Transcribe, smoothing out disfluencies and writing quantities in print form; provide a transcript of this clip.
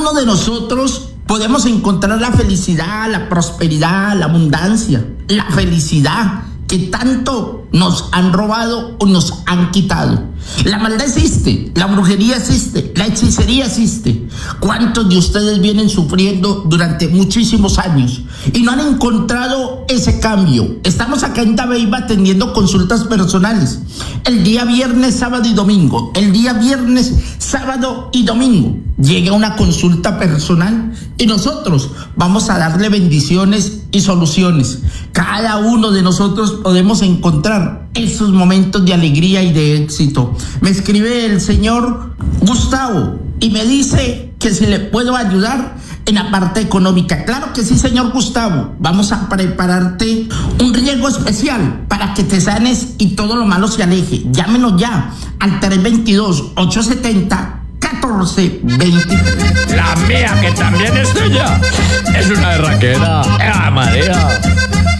uno de nosotros podemos encontrar la felicidad, la prosperidad, la abundancia, la felicidad que tanto nos han robado o nos han quitado. La maldad existe, la brujería existe, la hechicería existe. ¿Cuántos de ustedes vienen sufriendo durante muchísimos años y no han encontrado ese cambio? Estamos acá en Dabeiba atendiendo consultas personales el día viernes, sábado y domingo. El día viernes, sábado y domingo llega una consulta personal y nosotros vamos a darle bendiciones y soluciones. Cada uno de nosotros podemos encontrar esos momentos de alegría y de éxito. Me escribe el señor Gustavo y me dice que si le puedo ayudar en la parte económica. Claro que sí, señor Gustavo. Vamos a prepararte un riego especial para que te sanes y todo lo malo se aleje. Llámenos ya al 322-870-1423. La mía, que también es tuya, es una berraquera. ¡Ah, María!